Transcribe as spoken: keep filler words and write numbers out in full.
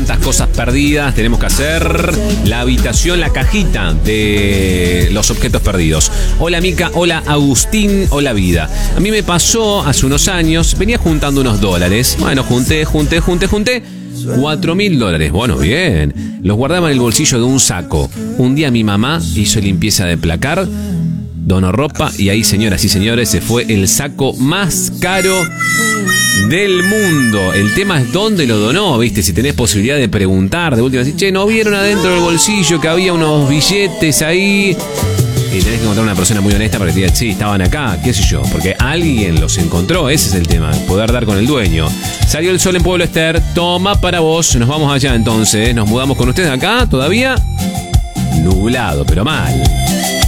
cuántas cosas perdidas tenemos que hacer. La habitación, la cajita de los objetos perdidos. Hola Mica, hola Agustín, hola vida. A mí me pasó hace unos años, venía juntando unos dólares. Bueno, junté, junté, junté, junté. Cuatro mil dólares, bueno, bien. Los guardaba en el bolsillo de un saco. Un día mi mamá hizo limpieza de placar, donó ropa y ahí, señoras y señores, se fue el saco más caro del mundo. El tema es dónde lo donó, ¿viste? Si tenés posibilidad de preguntar, de última, decir, che, ¿no vieron adentro del bolsillo que había unos billetes ahí? Y tenés que encontrar una persona muy honesta para que te diga, sí, estaban acá, qué sé yo, porque alguien los encontró, ese es el tema, poder dar con el dueño. Salió el sol en Pueblo Ester, toma para vos, nos vamos allá entonces, nos mudamos con ustedes acá, todavía nublado, pero mal.